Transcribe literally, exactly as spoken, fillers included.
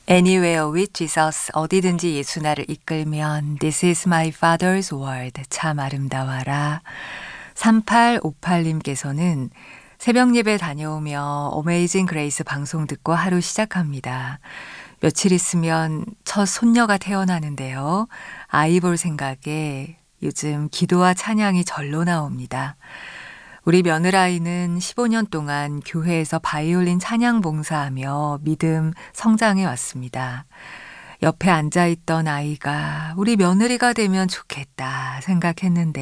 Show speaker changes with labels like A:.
A: Anywhere with Jesus, 어디든지 예수 나를 이끌면 This is my father's word, 참 아름다워라. 삼팔오팔님께서는 새벽 예배 다녀오며 어메이징 그레이스 방송 듣고 하루 시작합니다. 며칠 있으면 첫 손녀가 태어나는데요. 아이 볼 생각에 요즘 기도와 찬양이 절로 나옵니다. 우리 며느라이는 십오 년 동안 교회에서 바이올린 찬양 봉사하며 믿음 성장해 왔습니다. 옆에 앉아있던 아이가 우리 며느리가 되면 좋겠다 생각했는데